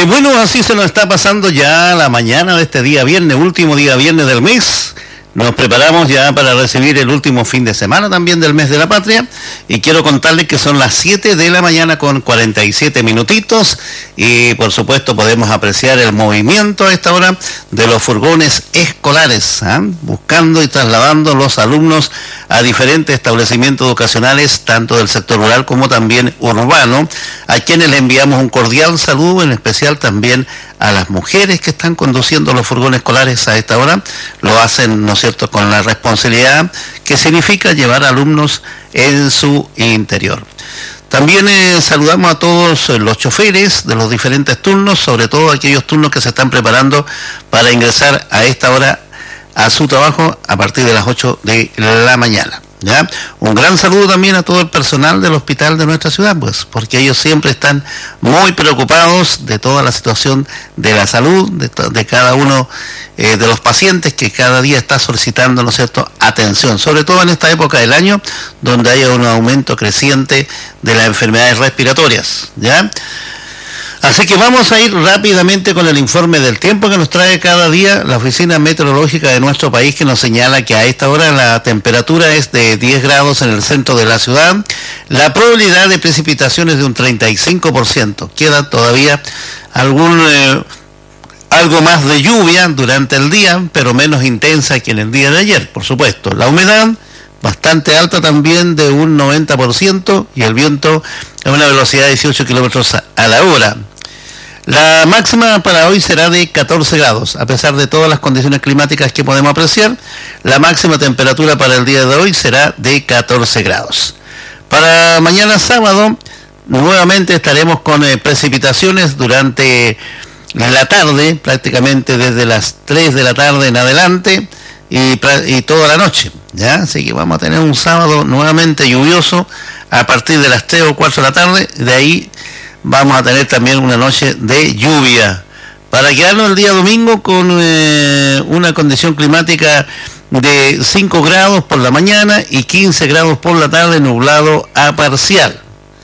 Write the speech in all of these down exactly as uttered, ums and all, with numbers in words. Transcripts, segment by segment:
Eh, bueno, así se nos está pasando ya la mañana de este día viernes, último día viernes del mes. Nos preparamos ya para recibir el último fin de semana también del mes de la patria, y quiero contarles que son las siete de la mañana con cuarenta y siete minutitos, y por supuesto podemos apreciar el movimiento a esta hora de los furgones escolares, ¿eh? buscando y trasladando los alumnos a diferentes establecimientos educacionales, tanto del sector rural como también urbano, a quienes le enviamos un cordial saludo, en especial también a las mujeres que están conduciendo los furgones escolares a esta hora. Lo hacen, ¿no es cierto?, con la responsabilidad que significa llevar alumnos en su interior. También eh, saludamos a todos los choferes de los diferentes turnos, sobre todo aquellos turnos que se están preparando para ingresar a esta hora a su trabajo a partir de las ocho de la mañana. ¿Ya? Un gran saludo también a todo el personal del hospital de nuestra ciudad, pues, porque ellos siempre están muy preocupados de toda la situación de la salud, de, de cada uno eh, de los pacientes que cada día está solicitando, ¿no es cierto?, atención, sobre todo en esta época del año, donde hay un aumento creciente de las enfermedades respiratorias, ¿ya? Así que vamos a ir rápidamente con el informe del tiempo que nos trae cada día la Oficina Meteorológica de nuestro país, que nos señala que a esta hora la temperatura es de diez grados en el centro de la ciudad, la probabilidad de precipitaciones de un treinta y cinco por ciento, queda todavía algún eh, algo más de lluvia durante el día, pero menos intensa que en el día de ayer, por supuesto. La humedad bastante alta también, de un noventa por ciento, y el viento a una velocidad de dieciocho kilómetros a la hora. La máxima para hoy será de catorce grados, a pesar de todas las condiciones climáticas que podemos apreciar. La máxima temperatura para el día de hoy será de catorce grados. Para mañana sábado, nuevamente estaremos con eh, precipitaciones durante la tarde, prácticamente desde las tres de la tarde en adelante, y, y toda la noche, ¿ya? Así que vamos a tener un sábado nuevamente lluvioso a partir de las tres o cuatro de la tarde. De ahí vamos a tener también una noche de lluvia, para quedarnos el día domingo con eh, una condición climática de cinco grados por la mañana y quince grados por la tarde, nublado a parcial.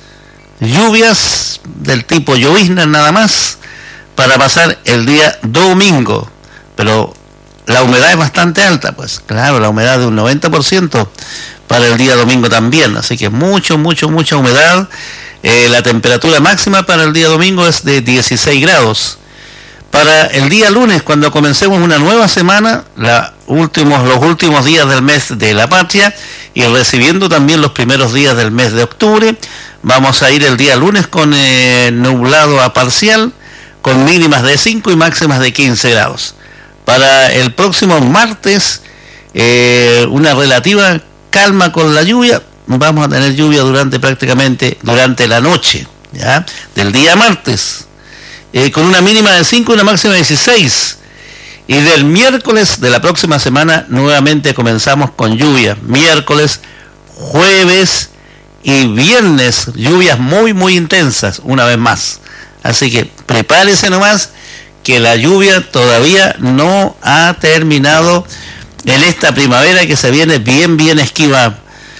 Lluvias del tipo llovizna nada más para pasar el día domingo, pero la humedad es bastante alta, pues claro, la humedad de un noventa por ciento para el día domingo también, así que mucho, mucho, mucha humedad. Eh, la temperatura máxima para el día domingo es de dieciséis grados. Para el día lunes, cuando comencemos una nueva semana, la últimos, los últimos días del mes de la patria, y recibiendo también los primeros días del mes de octubre, vamos a ir el día lunes con eh, nublado a parcial, con mínimas de cinco y máximas de quince grados. Para el próximo martes, eh, una relativa calma con la lluvia. Vamos a tener lluvia durante prácticamente durante la noche, ¿ya?, del día martes, eh, con una mínima de cinco y una máxima de dieciséis. Y del miércoles de la próxima semana nuevamente comenzamos con lluvia. Miércoles, jueves y viernes, lluvias muy muy intensas una vez más. Así que prepárese nomás, que la lluvia todavía no ha terminado en esta primavera que se viene bien bien esquiva,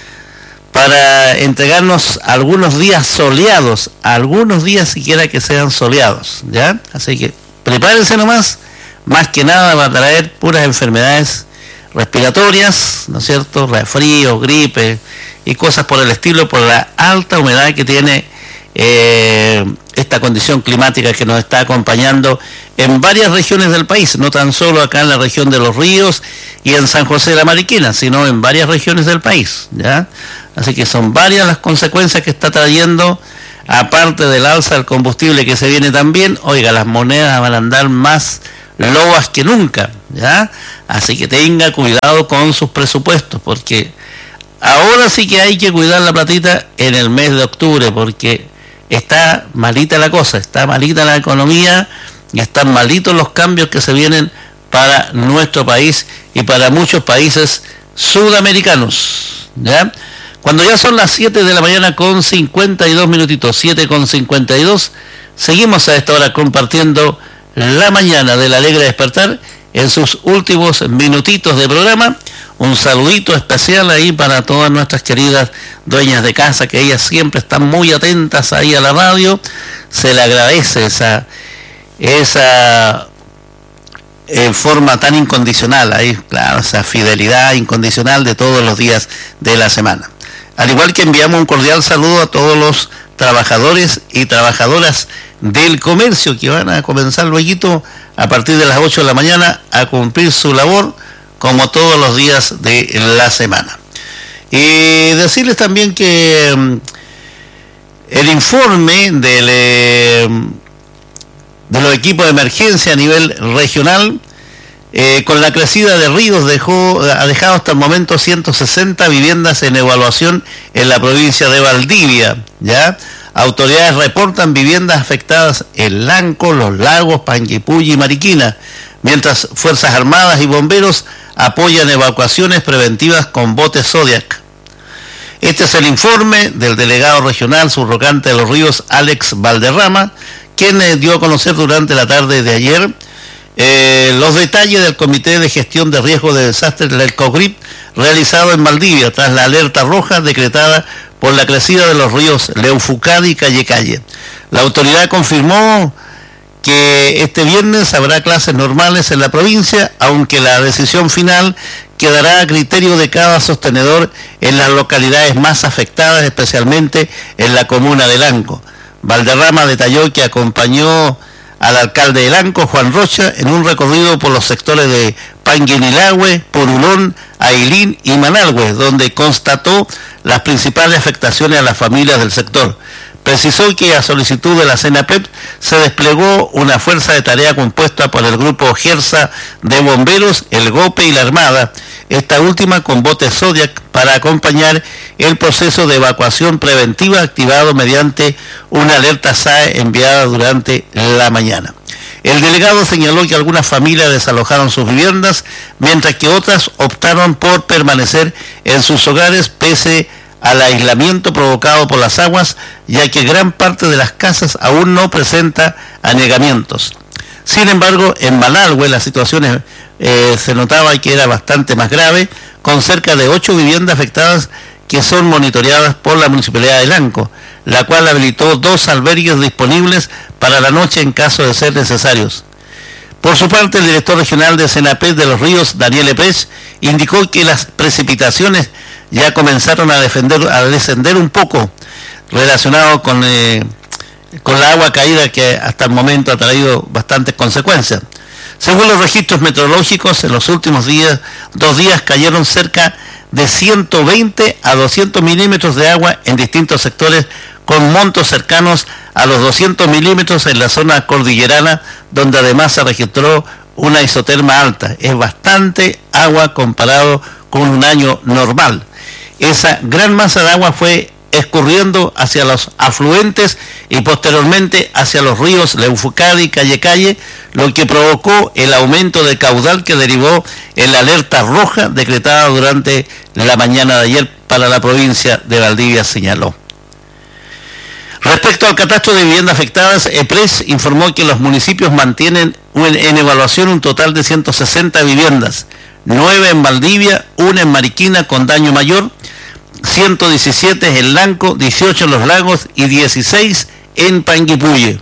para entregarnos algunos días soleados, algunos días siquiera que sean soleados, ¿ya? Así que prepárense nomás, más que nada va a traer puras enfermedades respiratorias, ¿no es cierto?, resfrío, gripe y cosas por el estilo, por la alta humedad que tiene eh, esta condición climática que nos está acompañando en varias regiones del país, no tan solo acá en la región de Los Ríos y en San José de la Mariquina, sino en varias regiones del país, ¿ya? Así que son varias las consecuencias que está trayendo, aparte del alza del combustible que se viene también. Oiga, las monedas van a andar más lobas que nunca, ¿ya? Así que tenga cuidado con sus presupuestos, porque ahora sí que hay que cuidar la platita en el mes de octubre, porque está malita la cosa, está malita la economía y están malitos los cambios que se vienen para nuestro país y para muchos países sudamericanos, ¿ya? Cuando ya son las siete de la mañana con cincuenta y dos minutitos, siete con cincuenta y dos, seguimos a esta hora compartiendo la mañana del Alegre Despertar en sus últimos minutitos de programa. Un saludito especial ahí para todas nuestras queridas dueñas de casa, que ellas siempre están muy atentas ahí a la radio. Se le agradece esa esa en forma tan incondicional, ahí, claro, esa fidelidad incondicional de todos los días de la semana. Al igual que enviamos un cordial saludo a todos los trabajadores y trabajadoras del comercio que van a comenzar luego a partir de las ocho de la mañana a cumplir su labor como todos los días de la semana. Y decirles también que um, el informe del, eh, de los equipos de emergencia a nivel regional, eh, con la crecida de ríos, dejó, ha dejado hasta el momento ciento sesenta viviendas en evaluación en la provincia de Valdivia, ¿ya? Autoridades reportan viviendas afectadas en Lanco, Los Lagos, Panguipulli y Mariquina, mientras Fuerzas Armadas y bomberos apoyan evacuaciones preventivas con botes Zodiac. Este es el informe del delegado regional subrogante de los ríos, Alex Valderrama, quien eh, dio a conocer durante la tarde de ayer eh, los detalles del Comité de Gestión de Riesgo de Desastres del COGRIP realizado en Valdivia tras la alerta roja decretada por la crecida de los ríos Leufucadi y Calle Calle. La autoridad confirmó que este viernes habrá clases normales en la provincia, aunque la decisión final quedará a criterio de cada sostenedor en las localidades más afectadas, especialmente en la comuna de Lanco. Valderrama detalló que acompañó al alcalde de Lanco, Juan Rocha, en un recorrido por los sectores de Panguinilahue, Porulón, Ailín y Manalhue, donde constató las principales afectaciones a las familias del sector. Precisó que a solicitud de la CENAPEP se desplegó una fuerza de tarea compuesta por el grupo GERSA de bomberos, el GOPE y la Armada, esta última con botes Zodiac, para acompañar el proceso de evacuación preventiva activado mediante una alerta S A E enviada durante la mañana. El delegado señaló que algunas familias desalojaron sus viviendas, mientras que otras optaron por permanecer en sus hogares pese al aislamiento provocado por las aguas, ya que gran parte de las casas aún no presenta anegamientos. Sin embargo, en Manalhue la situación eh, se notaba que era bastante más grave, con cerca de ocho viviendas afectadas que son monitoreadas por la Municipalidad de Lanco, la cual habilitó dos albergues disponibles para la noche en caso de ser necesarios. Por su parte, el director regional de CENAPEP de los Ríos, Daniel Epres, indicó que las precipitaciones ya comenzaron a, defender, a descender un poco, relacionado con, eh, con la agua caída que hasta el momento ha traído bastantes consecuencias. Según los registros meteorológicos, en los últimos días, dos días cayeron cerca de ciento veinte a doscientos milímetros de agua en distintos sectores, con montos cercanos a los doscientos milímetros en la zona cordillerana, donde además se registró una isoterma alta. Es bastante agua comparado con un año normal. Esa gran masa de agua fue escurriendo hacia los afluentes y posteriormente hacia los ríos Leufucadi y Calle Calle, lo que provocó el aumento de caudal que derivó en la alerta roja decretada durante la mañana de ayer para la provincia de Valdivia, señaló. Respecto al catastro de viviendas afectadas, EPRES informó que los municipios mantienen en evaluación un total de ciento sesenta viviendas, nueve en Valdivia, una en Mariquina con daño mayor, ciento diecisiete en Lanco, dieciocho en Los Lagos y dieciséis en Panguipulli.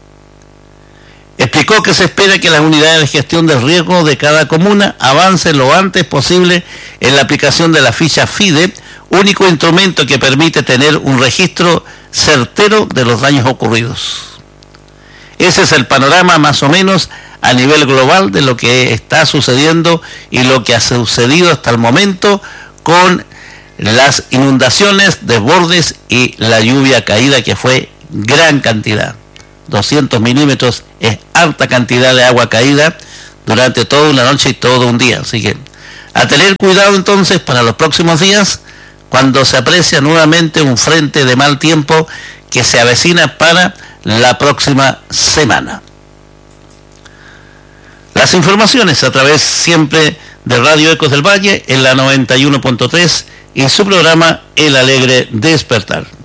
Explicó que se espera que las unidades de gestión del riesgo de cada comuna avancen lo antes posible en la aplicación de la ficha FIDE, único instrumento que permite tener un registro certero de los daños ocurridos. Ese es el panorama más o menos a nivel global de lo que está sucediendo y lo que ha sucedido hasta el momento con las inundaciones, desbordes y la lluvia caída, que fue gran cantidad. doscientos milímetros es alta cantidad de agua caída durante toda una noche y todo un día. Así que a tener cuidado entonces para los próximos días, cuando se aprecia nuevamente un frente de mal tiempo que se avecina para la próxima semana. Las informaciones a través siempre de Radio Ecos del Valle en la noventa y uno punto tres y su programa El Alegre Despertar.